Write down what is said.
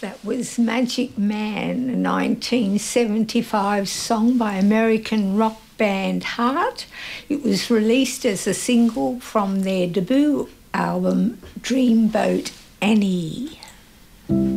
That was Magic Man, a 1975 song by American rock band Heart. It was released as a single from their debut album, Dreamboat Annie.